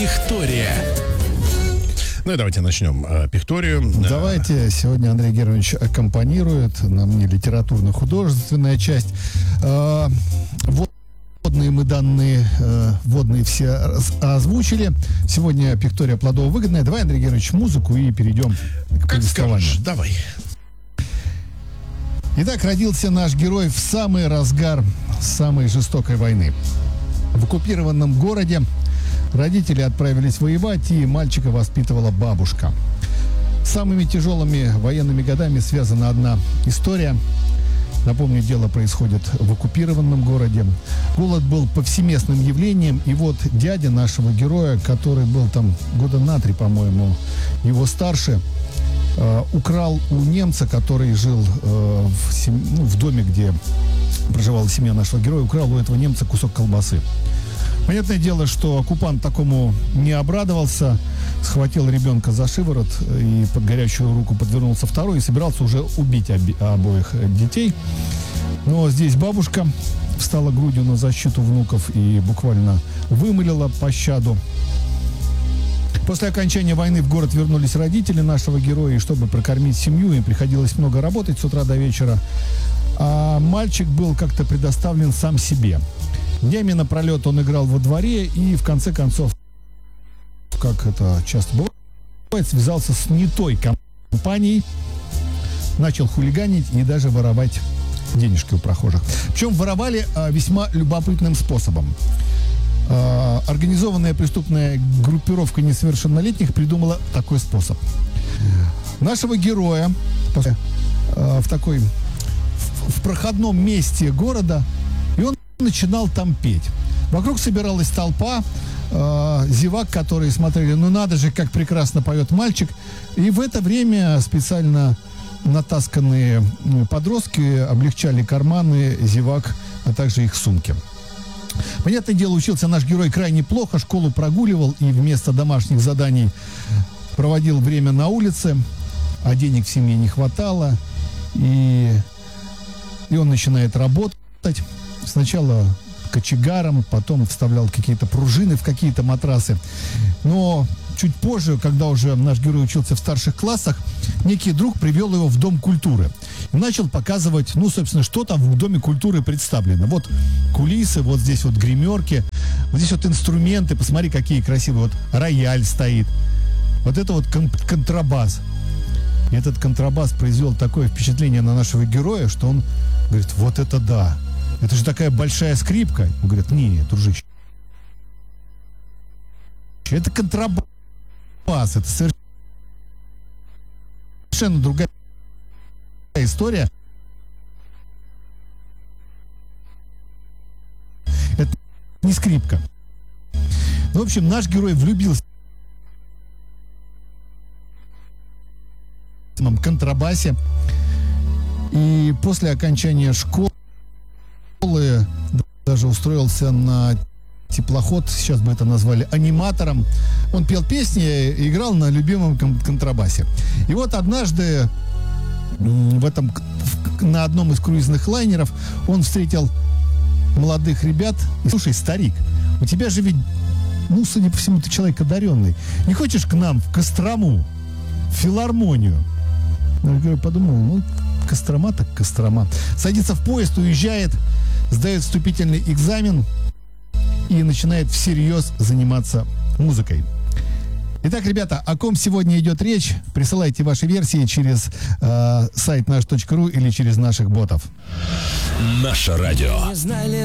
Пихтория. Ну и давайте начнем Пихторию. Давайте. Сегодня Андрей Германович аккомпанирует. На мне литературно-художественная часть. Вводные мы данные, вводные все озвучили. Сегодня Пихтория плодово-выгодная. Давай, Андрей Германович, музыку и перейдем к повествованию. Давай. Итак, родился наш герой в самый разгар самой жестокой войны. В оккупированном городе родители отправились воевать, и мальчика воспитывала бабушка. С самыми тяжелыми военными годами связана одна история. Напомню, дело происходит в оккупированном городе. Голод был повсеместным явлением, и вот дядя нашего героя, который был там года на 3, по-моему, его старше, украл у немца, который жил в доме, где проживала семья нашего героя, украл у этого немца кусок колбасы. Понятное дело, что оккупант такому не обрадовался, схватил ребенка за шиворот и под горячую руку подвернулся второй и собирался уже убить обоих детей. Но здесь бабушка встала грудью на защиту внуков и буквально вымолила пощаду. После окончания войны в город вернулись родители нашего героя, и чтобы прокормить семью, им приходилось много работать с утра до вечера. А мальчик был как-то предоставлен сам себе. Днями напролет он играл во дворе и, в конце концов, как это часто бывает, связался с не той компанией, начал хулиганить и даже воровать денежки у прохожих. Причем воровали весьма любопытным способом. Организованная преступная группировка несовершеннолетних придумала такой способ. Нашего героя в проходном месте города, и он начинал там петь. Вокруг собиралась толпа зевак, которые смотрели, ну надо же, как прекрасно поет мальчик. И в это время специально натасканные подростки облегчали карманы зевак, а также их сумки. Понятное дело, учился наш герой крайне плохо, школу прогуливал и вместо домашних заданий проводил время на улице, а денег в семье не хватало, и он начинает работать. Сначала кочегаром, потом вставлял какие-то пружины в какие-то матрасы. Но чуть позже, когда уже наш герой учился в старших классах, некий друг привел его в Дом культуры и начал показывать, собственно, что там в Доме культуры представлено. Вот кулисы, вот здесь вот гримерки, вот здесь вот инструменты, посмотри, какие красивые. Вот рояль стоит. Вот это вот контрабас. И этот контрабас произвел такое впечатление на нашего героя, что он говорит, вот это да. Это же такая большая скрипка. Он говорит, не, дружище. Это контрабас. Это совершенно другая история. Это не скрипка. В общем, наш герой влюбился в контрабасе. И после окончания школы даже устроился на теплоход, сейчас бы это назвали аниматором. Он пел песни и играл на любимом контрабасе. И вот однажды на одном из круизных лайнеров он встретил молодых ребят. И, слушай, старик, у тебя же ведь, судя по всему, ты человек одаренный. Не хочешь к нам в Кострому, в филармонию? Я подумал, Кострома так Кострома. Садится в поезд, уезжает, сдает вступительный экзамен и начинает всерьез заниматься музыкой. Итак, ребята, о ком сегодня идет речь? Присылайте ваши версии через сайт наш.ру или через наших ботов. Наше радио.